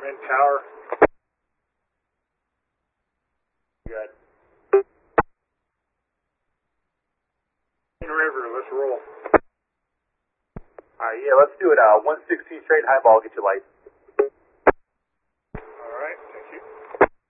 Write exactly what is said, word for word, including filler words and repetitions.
Wind tower. Good. River, let's roll. Alright, yeah, let's do it. Uh, one sixteen straight, high ball, get your light.